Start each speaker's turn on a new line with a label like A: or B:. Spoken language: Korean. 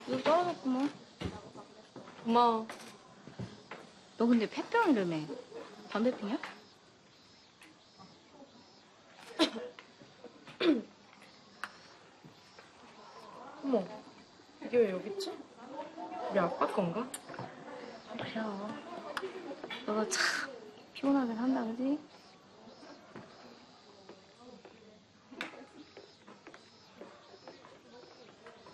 A: 이거 떨어졌구먼.
B: 고마워.
A: 너 근데 폐병이라며. 담배 피냐?
B: 어머, 이게 왜 여기 있지? 우리 아빠 건가?
A: 그래. 너가 참 피곤하긴 한다, 그지?